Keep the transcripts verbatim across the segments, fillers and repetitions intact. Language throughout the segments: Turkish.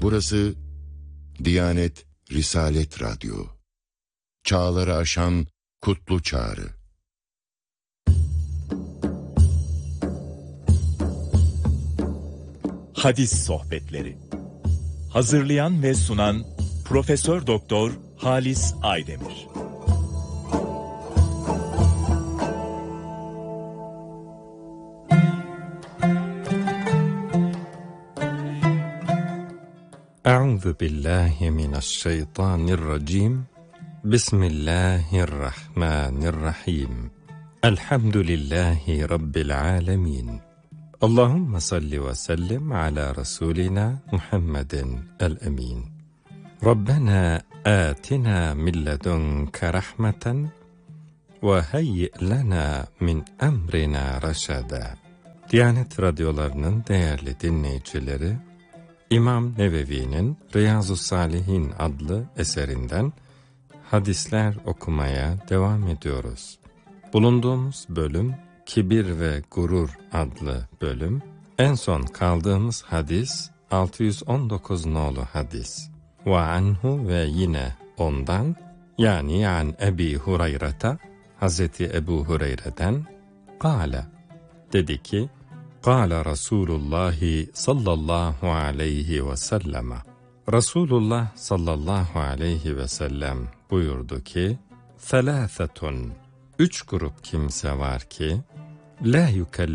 Burası Diyanet Risalet Radyo. Çağları aşan kutlu çağrı. Hadis sohbetleri. Hazırlayan ve sunan Profesör Doktor Halis Aydemir. Euzu billahi mineşşeytanirracim. Bismillahirrahmanirrahim. Elhamdülillahi rabbil alamin. Allahumme salli ve sellim ala rasulina Muhammedin el-emin. Rabbena atina min ledunke rahmeten ve heyyi lena min emrina reşada. Diyanet radyolarının değerli dinleyicileri, İmam Nevevi'nin Riyazu's-Salihin adlı eserinden hadisler okumaya devam ediyoruz. Bulunduğumuz bölüm Kibir ve Gurur adlı bölüm. En son kaldığımız hadis altı yüz on dokuz nolu hadis. Ve anhu ve yine ondan, yani an Ebi Hureyre'ta, Hazreti Ebu Hureyre'den, kâle, dedi ki, kâle Resulullah sallallahu aleyhi ve sellem. Resulullah sallallahu aleyhi ve sellem buyurdu ki, Felâfetun, üç grup kimse var ki, la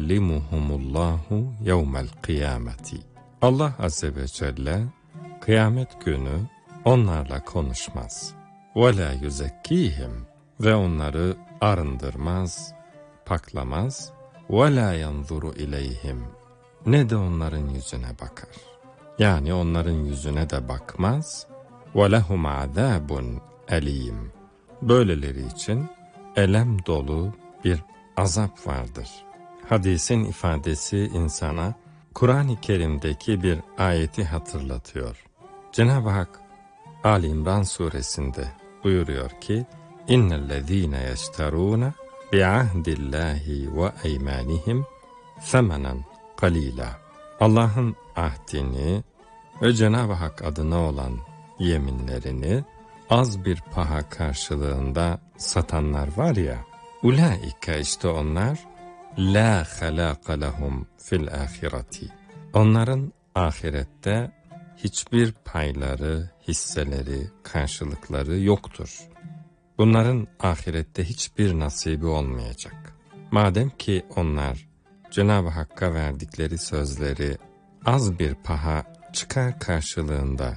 yukellimuhumullahu yevmel kıyameti. Allah azze ve celle kıyamet günü onlarla konuşmaz. Ve la yuzekkihim, ve onları arındırmaz, paklamaz. Ve la yanzuru ileyhim, ne de onların yüzüne bakar. Yani onların yüzüne de bakmaz. Ve lehum azabun elim, böyleleri için elem dolu bir azap vardır. Hadisin ifadesi insana Kur'an-ı Kerim'deki bir ayeti hatırlatıyor. Cenab-ı Hak Ali İmran suresinde buyuruyor ki, İnnellezîne yeşterûne bi'ahdillahi ve eymanihim semenen kalila. Allah'ın ahdini ve Cenab-ı Hak adına olan yeminlerini az bir paha karşılığında satanlar var ya, ulaika, işte onlar, la halaka lehum fil ahireti. Onların ahirette hiçbir payları, hisseleri, karşılıkları yoktur. Bunların ahirette hiçbir nasibi olmayacak. Madem ki onlar Cenab-ı Hakk'a verdikleri sözleri az bir paha çıkar karşılığında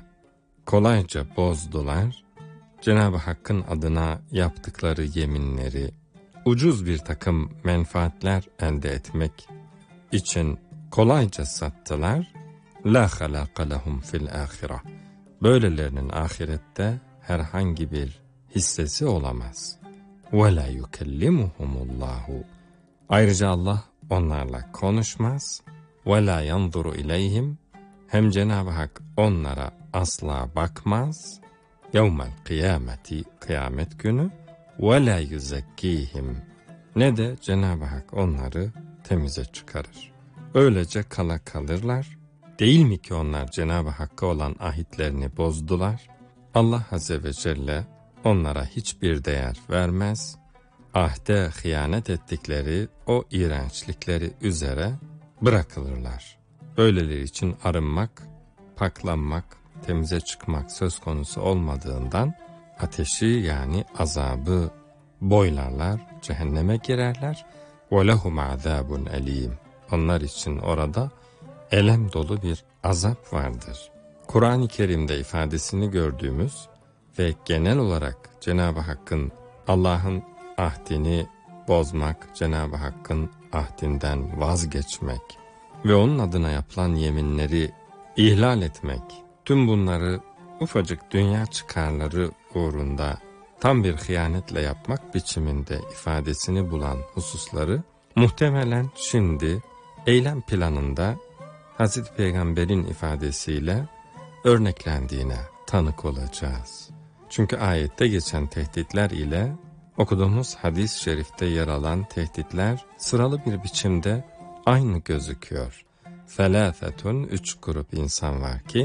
kolayca bozdular, Cenab-ı Hakk'ın adına yaptıkları yeminleri ucuz bir takım menfaatler elde etmek için kolayca sattılar, la halaka lehum fil ahireh. Böylelerinin ahirette herhangi bir hissesi olamaz. Ve la yukellimuhumullahu. Ayrıca Allah onlarla konuşmaz. Ve la yanzuru ileyhim. Hem Cenab-ı Hak onlara asla bakmaz. Yevmel kıyameti, kıyamet günü. Ve la yuzekkihim. Ne de Cenab-ı Hak onları temize çıkarır. Öylece kala kalırlar. Değil mi ki onlar Cenab-ı Hakk'a olan ahitlerini bozdular? Allah Azze ve Celle onlara hiçbir değer vermez, ahde hıyanet ettikleri o iğrençlikleri üzere bırakılırlar. Böyleleri için arınmak, paklanmak, temize çıkmak söz konusu olmadığından ateşi, yani azabı boylarlar, cehenneme girerler. وَلَهُمْ عَذَابٌ elim. Onlar için orada elem dolu bir azap vardır. Kur'an-ı Kerim'de ifadesini gördüğümüz ve genel olarak Cenab-ı Hakk'ın, Allah'ın ahdini bozmak, Cenab-ı Hakk'ın ahdinden vazgeçmek ve onun adına yapılan yeminleri ihlal etmek, tüm bunları ufacık dünya çıkarları uğrunda tam bir hıyanetle yapmak biçiminde ifadesini bulan hususları muhtemelen şimdi eylem planında Hazreti Peygamber'in ifadesiyle örneklendiğine tanık olacağız. Çünkü ayette geçen tehditler ile okuduğumuz hadis-i şerifte yer alan tehditler sıralı bir biçimde aynı gözüküyor. Felâfetun, üç grup insan var ki,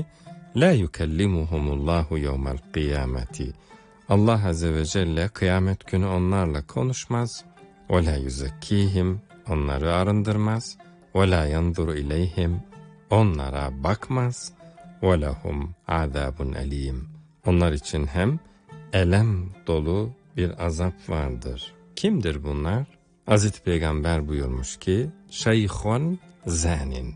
La yukellimuhumullahu yevmel kıyameti. Allah Azze ve Celle kıyamet günü onlarla konuşmaz. Ve la yuzekkihim, onları arındırmaz. Ve la yanzuru ileyhim, onlara bakmaz. Ve lehum azabun elim. Onlar için hem elem dolu bir azap vardır. Kimdir bunlar? Hazreti Peygamber buyurmuş ki, şeyhun zanin.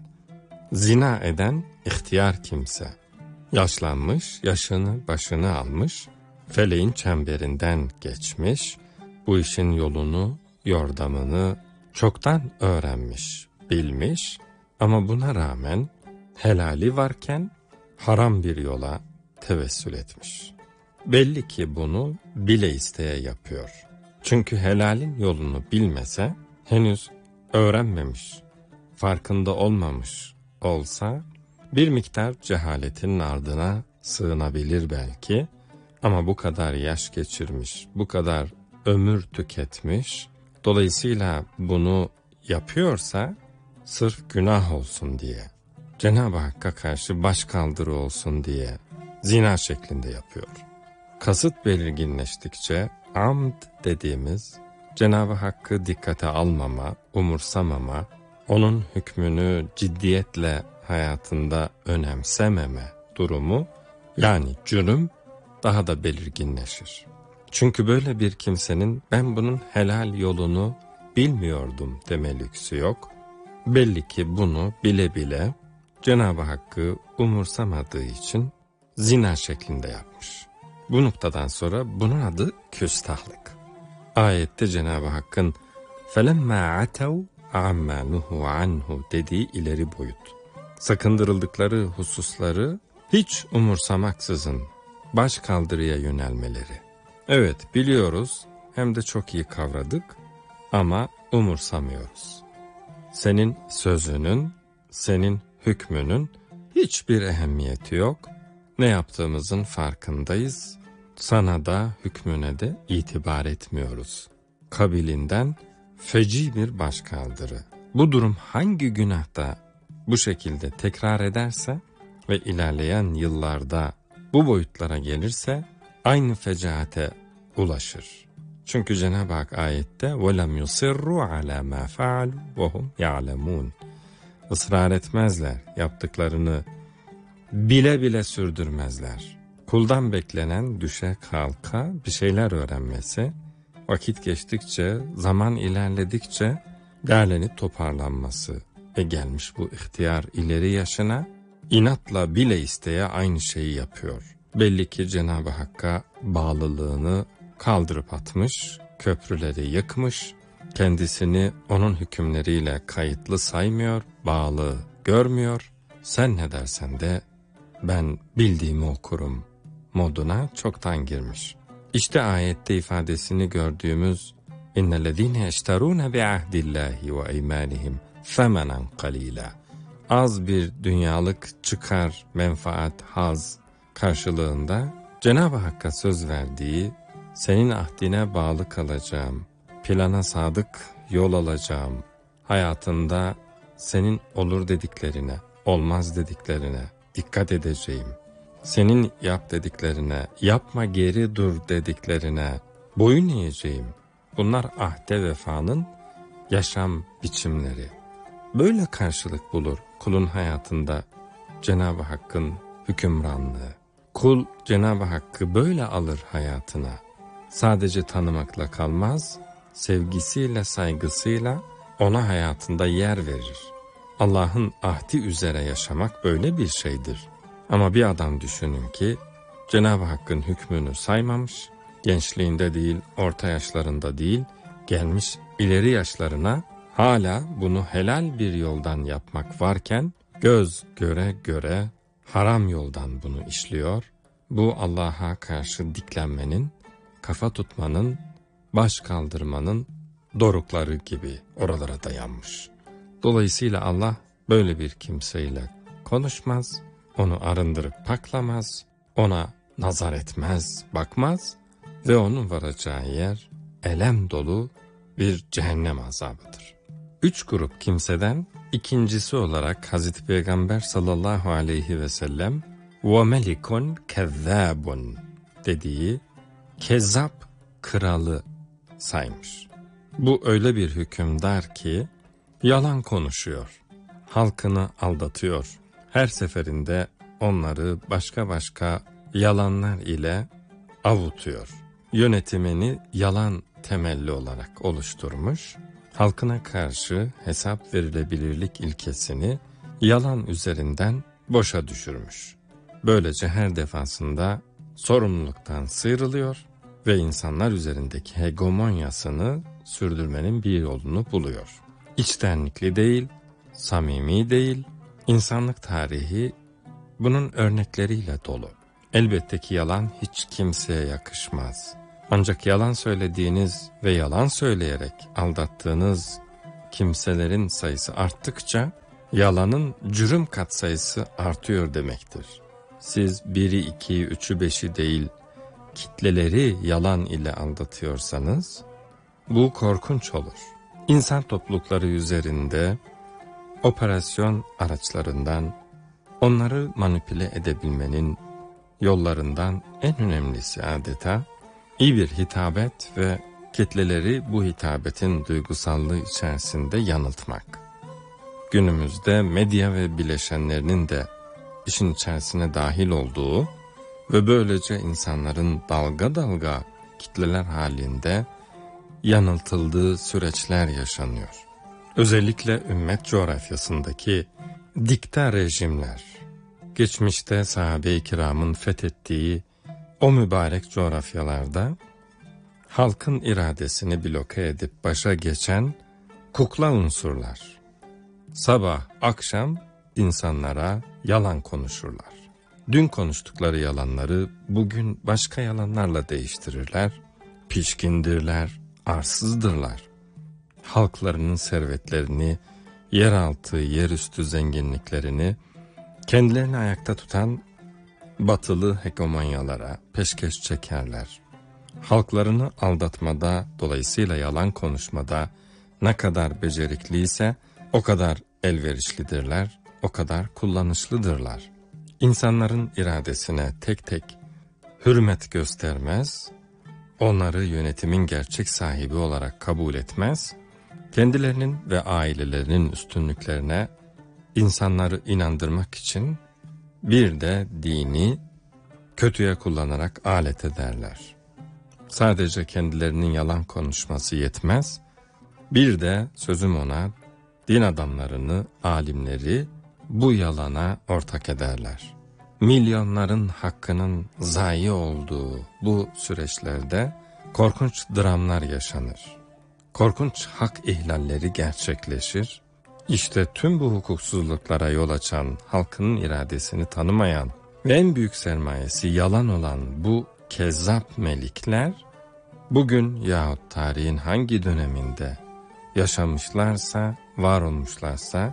Zina eden ihtiyar kimse. Yaşlanmış, yaşını başını almış, feleğin çemberinden geçmiş, bu işin yolunu, yordamını çoktan öğrenmiş, bilmiş ama buna rağmen helali varken haram bir yola tevessül etmiş. Belli ki bunu bile isteye yapıyor. Çünkü helalin yolunu bilmese, henüz öğrenmemiş, farkında olmamış olsa, bir miktar cehaletin ardına sığınabilir belki, ama bu kadar yaş geçirmiş, bu kadar ömür tüketmiş, dolayısıyla bunu yapıyorsa sırf günah olsun diye, Cenab-ı Hakk'a karşı başkaldırı olsun diye zina şeklinde yapıyor. Kasıt belirginleştikçe amd dediğimiz Cenab-ı Hakk'ı dikkate almama, umursamama, onun hükmünü ciddiyetle hayatında önemsememe durumu, yani cürüm daha da belirginleşir. Çünkü böyle bir kimsenin ben bunun helal yolunu bilmiyordum deme lüksü yok. Belli ki bunu bile bile Cenab-ı Hakk'ı umursamadığı için zina şeklinde yapmış. Bu noktadan sonra bunun adı küstahlık. Ayette Cenab-ı Hakk'ın فَلَمَّا عَتَوْا عَمَّا نُهُوا عَنْهُ dediği ileri boyut. Sakındırıldıkları hususları hiç umursamaksızın baş kaldırıya yönelmeleri. Evet, biliyoruz, hem de çok iyi kavradık ama umursamıyoruz. Senin sözünün, senin hükmünün hiçbir ehemmiyeti yok. Ne yaptığımızın farkındayız. Sana da hükmüne de itibar etmiyoruz. Kabilinden feci bir başkaldırı. Bu durum hangi günahta bu şekilde tekrar ederse ve ilerleyen yıllarda bu boyutlara gelirse aynı fecaate ulaşır. Çünkü Cenab-ı Hak ayette وَلَمْ يُصِرُّوا عَلَى مَا فَعَلُوا وَهُمْ يَعْلَمُونَ Israr etmezler, yaptıklarını bile bile sürdürmezler. Kuldan beklenen düşe kalka bir şeyler öğrenmesi, vakit geçtikçe, zaman ilerledikçe derlenip toparlanması ve gelmiş bu ihtiyar ileri yaşına inatla bile isteye aynı şeyi yapıyor. Belli ki Cenab-ı Hakk'a bağlılığını kaldırıp atmış, köprüleri yıkmış, kendisini onun hükümleriyle kayıtlı saymıyor, bağlı görmüyor. Sen ne dersen de ben bildiğimi okurum moduna çoktan girmiş. İşte ayette ifadesini gördüğümüz İnnellezîne yeşterûne bi'ahdillâhi ve eymânihim femenen qalîlâ. Az bir dünyalık çıkar, menfaat, haz karşılığında Cenab-ı Hakk'a söz verdiği, senin ahdine bağlı kalacağım, plana sadık yol alacağım, hayatında senin olur dediklerine, olmaz dediklerine dikkat edeceğim, senin yap dediklerine, yapma geri dur dediklerine boyun eğeceğim. Bunlar ahde vefanın yaşam biçimleri. Böyle karşılık bulur kulun hayatında Cenab-ı Hakk'ın hükümranlığı. Kul Cenab-ı Hakk'ı böyle alır hayatına. Sadece tanımakla kalmaz, sevgisiyle, saygısıyla ona hayatında yer verir. Allah'ın ahdi üzere yaşamak böyle bir şeydir. Ama bir adam düşünün ki Cenab-ı Hakk'ın hükmünü saymamış, gençliğinde değil, orta yaşlarında değil, gelmiş ileri yaşlarına hala bunu helal bir yoldan yapmak varken göz göre göre haram yoldan bunu işliyor. Bu Allah'a karşı diklenmenin, kafa tutmanın, baş kaldırmanın dorukları gibi oralara dayanmış. Dolayısıyla Allah böyle bir kimseyle konuşmaz, onu arındırıp paklamaz, ona nazar etmez, bakmaz ve onun varacağı yer elem dolu bir cehennem azabıdır. Üç grup kimseden ikincisi olarak Hazreti Peygamber sallallahu aleyhi ve sellem ve melikun kezzabun dediği kezzap kralı saymış. Bu öyle bir hükümdar ki yalan konuşuyor, halkını aldatıyor. Her seferinde onları başka başka yalanlar ile avutuyor. Yönetimini yalan temelli olarak oluşturmuş, halkına karşı hesap verilebilirlik ilkesini yalan üzerinden boşa düşürmüş. Böylece her defasında sorumluluktan sıyrılıyor ve insanlar üzerindeki hegemonyasını sürdürmenin bir yolunu buluyor. İçtenlikli değil, samimi değil, insanlık tarihi bunun örnekleriyle dolu. Elbette ki yalan hiç kimseye yakışmaz. Ancak yalan söylediğiniz ve yalan söyleyerek aldattığınız kimselerin sayısı arttıkça yalanın cürüm katsayısı artıyor demektir. Siz biri, ikiyi, üçü, beşi değil, kitleleri yalan ile aldatıyorsanız bu korkunç olur. İnsan toplulukları üzerinde operasyon araçlarından onları manipüle edebilmenin yollarından en önemlisi adeta iyi bir hitabet ve kitleleri bu hitabetin duygusallığı içerisinde yanıltmak. Günümüzde medya ve bileşenlerinin de işin içerisine dahil olduğu ve böylece insanların dalga dalga kitleler halinde yanıltıldığı süreçler yaşanıyor. Özellikle ümmet coğrafyasındaki dikta rejimler, geçmişte sahabe-i kiramın fethettiği o mübarek coğrafyalarda halkın iradesini bloke edip başa geçen kukla unsurlar, sabah akşam insanlara yalan konuşurlar. Dün konuştukları yalanları bugün başka yalanlarla değiştirirler, pişkindirler, arsızdırlar. Halklarının servetlerini, yeraltı, yerüstü zenginliklerini kendilerini ayakta tutan batılı hegemonyalara peşkeş çekerler. Halklarını aldatmada, dolayısıyla yalan konuşmada ne kadar becerikliyse o kadar elverişlidirler, o kadar kullanışlıdırlar. İnsanların iradesine tek tek hürmet göstermez, onları yönetimin gerçek sahibi olarak kabul etmez, kendilerinin ve ailelerinin üstünlüklerine insanları inandırmak için bir de dini kötüye kullanarak alet ederler. Sadece kendilerinin yalan konuşması yetmez, bir de sözüm ona din adamlarını, alimleri bu yalana ortak ederler. Milyonların hakkının zayi olduğu bu süreçlerde korkunç dramlar yaşanır. Korkunç hak ihlalleri gerçekleşir. İşte tüm bu hukuksuzluklara yol açan, halkının iradesini tanımayan ve en büyük sermayesi yalan olan bu kezzap melikler, bugün yahut tarihin hangi döneminde yaşamışlarsa, var olmuşlarsa,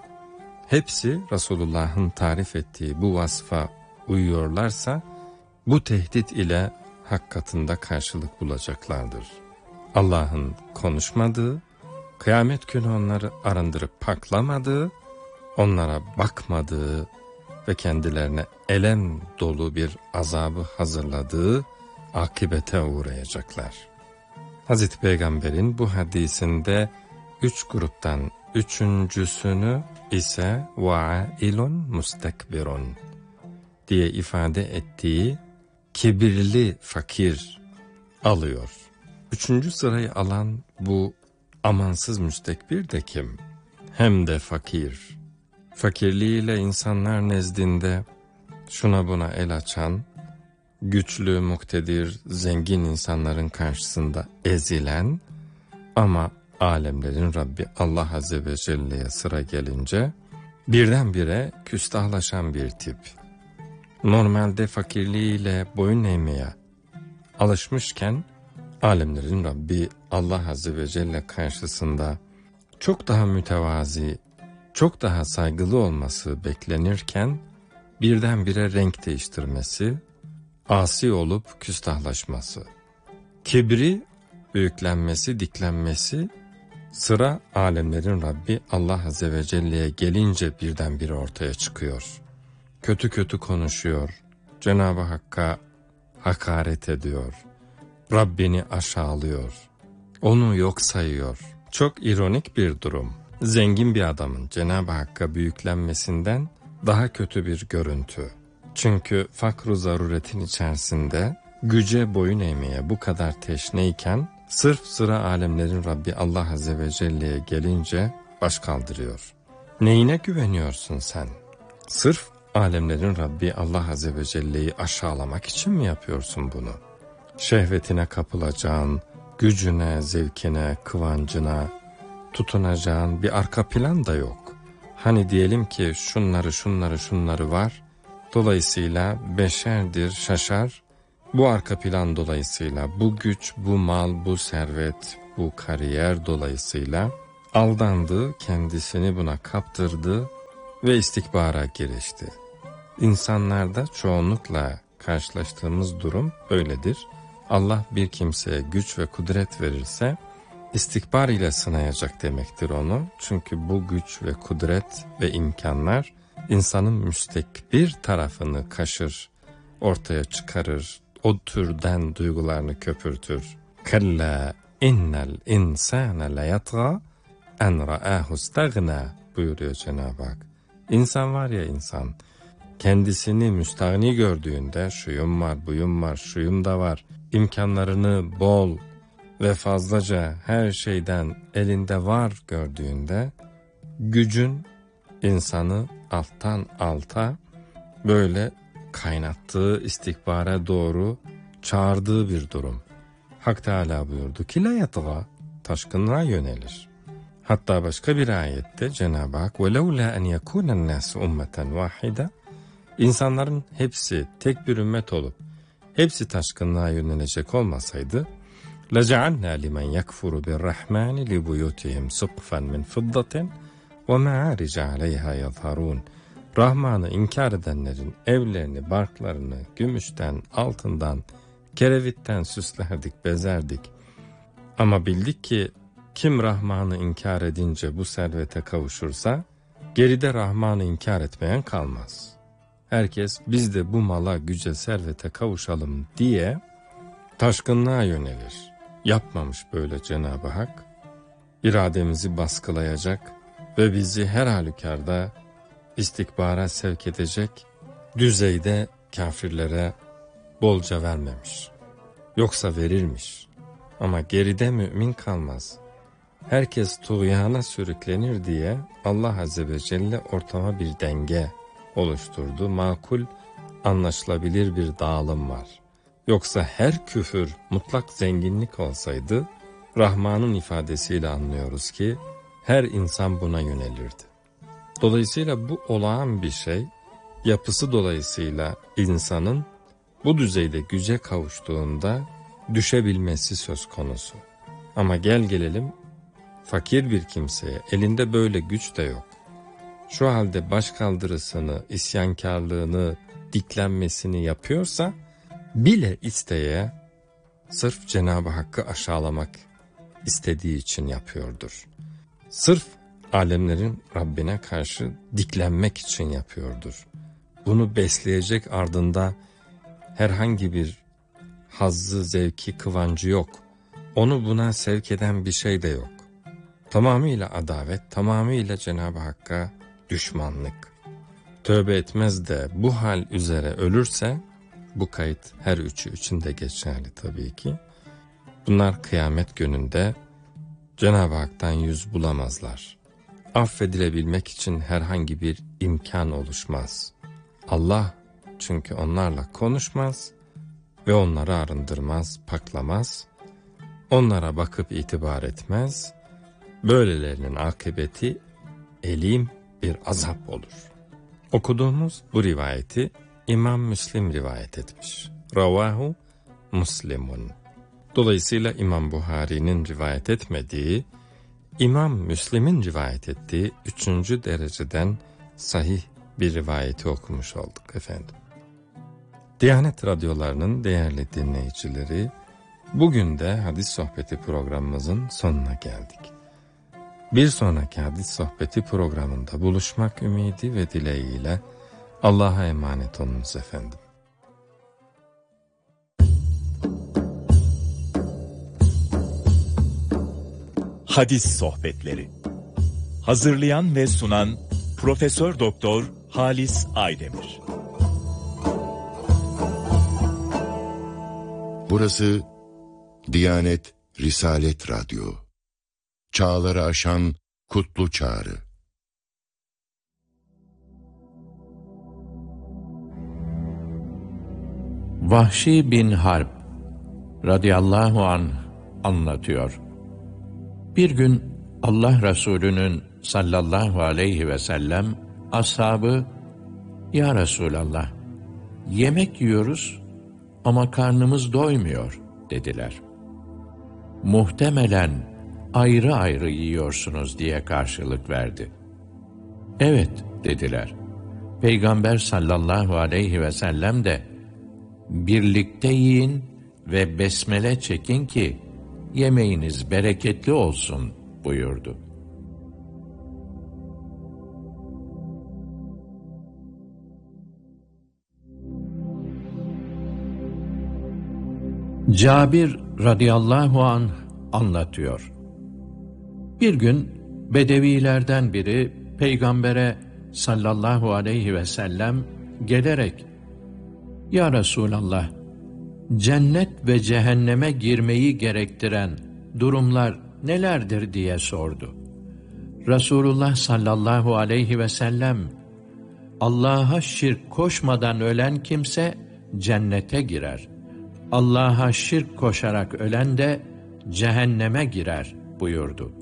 hepsi Resulullah'ın tarif ettiği bu vasfa uyuyorlarsa, bu tehdit ile hak katında karşılık bulacaklardır. Allah'ın konuşmadığı, kıyamet günü onları arındırıp paklamadığı, onlara bakmadığı ve kendilerine elem dolu bir azabı hazırladığı akibete uğrayacaklar. Hazreti Peygamber'in bu hadisinde üç gruptan üçüncüsünü ise va'ilun mustekbirun diye ifade ettiği kibirli fakir alıyor. Üçüncü sırayı alan bu amansız müstekbir de kim? Hem de fakir. Fakirliğiyle insanlar nezdinde şuna buna el açan, güçlü, muktedir, zengin insanların karşısında ezilen ama alemlerin Rabbi Allah Azze ve Celle'ye sıra gelince birdenbire küstahlaşan bir tip. Normalde fakirliğiyle boyun eğmeye alışmışken alemlerin Rabbi Allah Azze ve Celle karşısında çok daha mütevazi, çok daha saygılı olması beklenirken birdenbire renk değiştirmesi, asi olup küstahlaşması, kibri, büyüklenmesi, diklenmesi, sıra alemlerin Rabbi Allah Azze ve Celle'ye gelince birdenbire ortaya çıkıyor. Kötü kötü konuşuyor, Cenab-ı Hakk'a hakaret ediyor, Rabbini aşağılıyor, onu yok sayıyor. Çok ironik bir durum. Zengin bir adamın Cenab-ı Hakk'a büyüklenmesinden daha kötü bir görüntü. Çünkü fakr-ı zaruretin içerisinde güce boyun eğmeye bu kadar teşneyken sırf sıra alemlerin Rabbi Allah Azze ve Celle'ye gelince baş kaldırıyor. Neyine güveniyorsun sen? Sırf alemlerin Rabbi Allah Azze ve Celle'yi aşağılamak için mi yapıyorsun bunu? Şehvetine kapılacağın, gücüne, zevkine, kıvancına tutunacağın bir arka plan da yok. Hani diyelim ki şunları şunları şunları var, dolayısıyla beşerdir, şaşar. Bu arka plan dolayısıyla, bu güç, bu mal, bu servet, bu kariyer dolayısıyla aldandı, kendisini buna kaptırdı ve istikbara girişti. İnsanlarda çoğunlukla karşılaştığımız durum öyledir. Allah bir kimseye güç ve kudret verirse istikbar ile sınayacak demektir onu. Çünkü bu güç ve kudret ve imkanlar insanın müstekbir tarafını kaşır, ortaya çıkarır, o türden duygularını köpürtür. Kalla innel insane leyatgâ en ra'âhu istagna buyuruyor Cenab-ı Hak. İnsan var ya insan, kendisini müstahni gördüğünde şuyum var, buyum var, şuyum da var, imkanlarını bol ve fazlaca her şeyden elinde var gördüğünde gücün insanı alttan alta böyle kaynattığı istikbara doğru çağırdığı bir durum. Hak Teâlâ buyurdu ki la yatgâ, taşkınlığa yönelir. Hatta başka bir ayette Cenab-ı Hak وَلَوْلَا أَنْ يَكُونَ النَّاسُ اُمَّةً وَاحِدًا İnsanların hepsi tek bir ümmet olup hepsi taşkınlığa yönelecek olmasaydı لَجَعَلْنَا لِمَنْ يَكْفُرُ بِالرَّحْمَانِ لِبُيُوتِهِمْ سُقْفًا مِنْ فِضَّةٍ وَمَعَارِجَ عَلَيْهَا يَظْهَرُونَ Rahman'ı inkar edenlerin evlerini, barklarını gümüşten, altından, kerevitten süslerdik, bezerdik. Ama bildik ki kim Rahman'ı inkar edince bu servete kavuşursa geride Rahman'ı inkar etmeyen kalmaz. Herkes biz de bu mala, güce, servete kavuşalım diye taşkınlığa yönelir. Yapmamış böyle Cenab-ı Hak. İrademizi baskılayacak ve bizi her halükarda istikbara sevk edecek düzeyde kafirlere bolca vermemiş. Yoksa verirmiş. Ama geride mümin kalmaz. Herkes tuğyana sürüklenir diye Allah Azze ve Celle ortama bir denge oluşturdu. Makul, anlaşılabilir bir dağılım var. Yoksa her küfür mutlak zenginlik olsaydı, Rahman'ın ifadesiyle anlıyoruz ki her insan buna yönelirdi. Dolayısıyla bu olağan bir şey, yapısı dolayısıyla insanın bu düzeyde güce kavuştuğunda düşebilmesi söz konusu. Ama gel gelelim fakir bir kimseye, elinde böyle güç de yok. Şu halde başkaldırısını, isyankarlığını, diklenmesini yapıyorsa bile isteye sırf Cenab-ı Hakk'ı aşağılamak istediği için yapıyordur. Sırf alemlerin Rabbine karşı diklenmek için yapıyordur. Bunu besleyecek ardında herhangi bir hazzı, zevki, kıvancı yok. Onu buna sevk eden bir şey de yok. Tamamıyla adavet, tamamıyla Cenab-ı Hakk'a düşmanlık. Tövbe etmez de bu hal üzere ölürse, bu kayıt her üçü için de geçerli tabii ki. Bunlar kıyamet gününde Cenab-ı Hak'tan yüz bulamazlar. Affedilebilmek için herhangi bir imkan oluşmaz. Allah çünkü onlarla konuşmaz ve onları arındırmaz, paklamaz. Onlara bakıp itibar etmez. Böylelerinin akıbeti elim bir azap olur. Okuduğumuz bu rivayeti İmam Müslim rivayet etmiş. Ravahu Muslimun. Dolayısıyla İmam Buhari'nin rivayet etmediği, İmam Müslim'in rivayet ettiği üçüncü dereceden sahih bir rivayeti okumuş olduk efendim. Diyanet radyolarının değerli dinleyicileri, bugün de hadis sohbeti programımızın sonuna geldik. Bir sonraki hadis sohbeti programında buluşmak ümidi ve dileğiyle Allah'a emanet olunuz efendim. Hadis Sohbetleri. Hazırlayan ve sunan Profesör Doktor Halis Aydemir. Burası Diyanet Risalet Radyo. Çağları aşan kutlu çağrı. Vahşi bin Harb radıyallahu anh anlatıyor. Bir gün Allah Resulü'nün sallallahu aleyhi ve sellem ashabı, "Ya Resulallah, yemek yiyoruz ama karnımız doymuyor," dediler. "Muhtemelen ayrı ayrı yiyorsunuz," diye karşılık verdi. "Evet," dediler. Peygamber sallallahu aleyhi ve sellem de, "Birlikte yiyin ve besmele çekin ki yemeğiniz bereketli olsun," buyurdu. Cabir radıyallahu anh anlatıyor. Bir gün Bedevilerden biri Peygamber'e sallallahu aleyhi ve sellem gelerek, "Ya Resulallah, cennet ve cehenneme girmeyi gerektiren durumlar nelerdir?" diye sordu. Resulullah sallallahu aleyhi ve sellem, "Allah'a şirk koşmadan ölen kimse cennete girer. Allah'a şirk koşarak ölen de cehenneme girer," buyurdu.